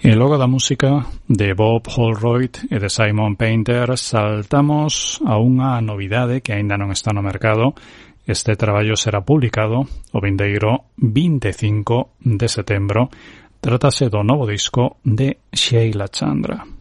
E logo da música de Bob Holroyd e de Simon Painter saltamos a unha novidade que aínda non está no mercado. Este traballo será publicado o vindeiro 25 de setembro. Trátase do novo disco de Sheila Chandra.